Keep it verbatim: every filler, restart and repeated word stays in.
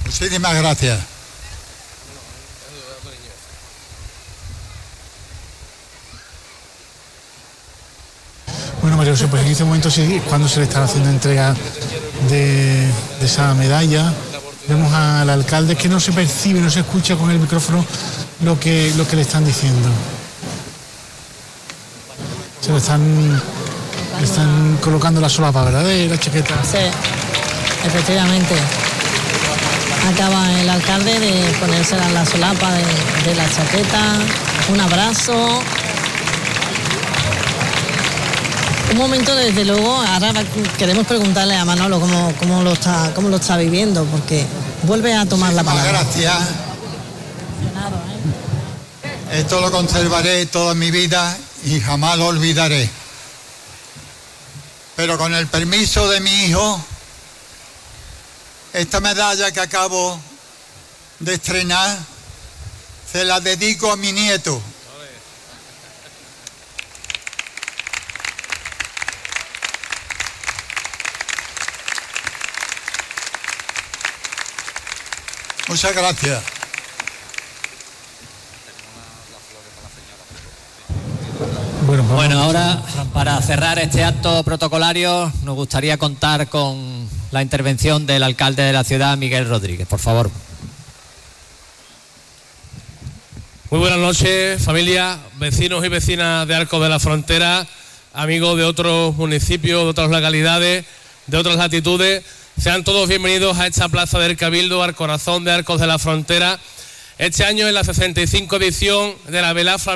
Muchísimas gracias. Bueno, María José, pues en este momento sí, cuando se le está haciendo entrega de, de esa medalla, vemos al alcalde que no se percibe, no se escucha con el micrófono lo que, lo que le están diciendo. Se le están, le están colocando la solapa, ¿verdad?, de la chaqueta. Sí, efectivamente. Acaba el alcalde de ponerse la solapa de, de la chaqueta, un abrazo. Un momento, desde luego, ahora queremos preguntarle a Manolo cómo, cómo, lo está, cómo lo está viviendo, porque vuelve a tomar la palabra. Gracias. Esto lo conservaré toda mi vida y jamás lo olvidaré. Pero con el permiso de mi hijo, esta medalla que acabo de estrenar se la dedico a mi nieto. Muchas gracias. Bueno, bueno, ahora para cerrar este acto protocolario nos gustaría contar con la intervención del alcalde de la ciudad, Miguel Rodríguez, por favor. Muy buenas noches, familia, vecinos y vecinas de Arcos de la Frontera, amigos de otros municipios, de otras localidades, de otras latitudes. Sean todos bienvenidos a esta plaza del Cabildo, al corazón de Arcos de la Frontera. Este año es la sesenta y cinco edición de la Velada Flamenca